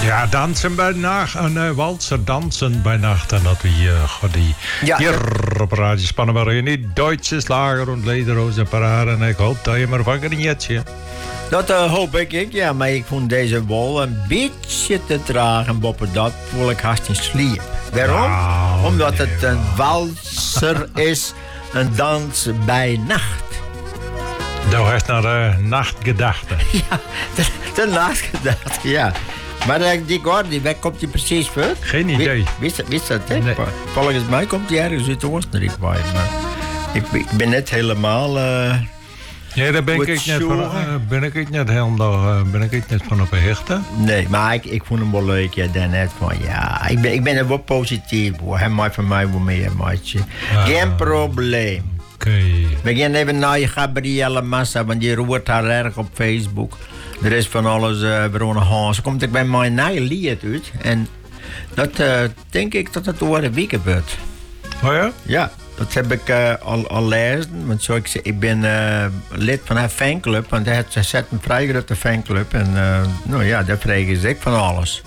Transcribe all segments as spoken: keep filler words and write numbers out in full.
Ja, dansen bij nacht. Een uh, walser dansen bij nacht. En dat we uh, die ja, hier dat... op Radio Spannen waarin die Duitse slager en lederhoze pararen. En ik hoop dat je maar van geniet. Dat uh, hoop ik, ik, ja. Maar ik vond deze wol een beetje te traag. En boven dat voel ik haast in sliep. Waarom? Oh, Omdat nee, het een walser is. Een dans bij nacht. Dat heeft naar de nachtgedachte. Ja, de, de nachtgedachte, ja. Maar uh, die Gordy, waar komt hij precies voor? Geen idee. Wist, wist dat, hè? Nee. Volgens mij komt hij ergens uit Oostenrijk bij. Maar ik, ik ben net helemaal... Uh, ja, daar ben ik, net van, uh, ben ik net helemaal uh, ben ik net van op een hechte. Nee, maar ik, ik vond hem wel leuk, ja, daarnet van, ja. Ik ben, ik ben er wel positief, hoor. Hij maakt van mij wel meer, maatje. Ah. Geen probleem. Okay. We gaan even naar je Gabrielle Massa, want die roert haar erg op Facebook. Er is van alles uh, Verona Hans. Komt ik bij mijn nieuwe lied uit. En dat uh, denk ik dat het door de week gebeurt. Oh ja? Ja, dat heb ik uh, al, al lezen. Want zo ik, ik ben uh, lid van haar fanclub. Want hij zet een vrij grote fanclub. En uh, nou ja, daar vreeg ik van alles.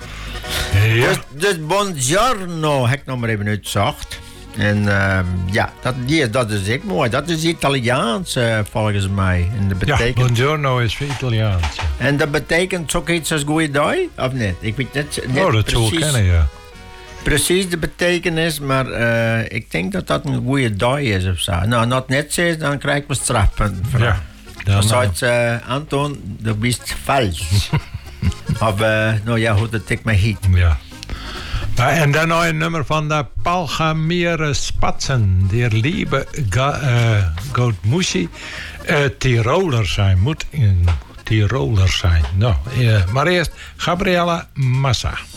Ja. Dus, dus buongiorno heb ik nog maar even uitgezocht. En uh, ja, dat, die, dat is ik mooi. Dat is Italiaans uh, volgens mij. En dat betekent... Ja, buongiorno is voor Italiaans. Ja. En dat betekent ook iets als goeie dag, of niet? Ik weet net, net oh, dat precies, zou kennen, ja. Precies de betekenis, maar uh, ik denk dat dat een goede dag is of zo. Nou, dat net zo is, dan krijg ik me straffen. Ja. Dan zou het uh, Anton, dat is vals. Of, uh, nou ja, hoe dat ik me hiet. Ja. En dan nog een nummer van de Palgamere Spatsen. Die lieve uh, Goudmushi uh, Tiroler zijn. Moet een Tiroler zijn. Nou, uh, maar eerst Gabriella Massa.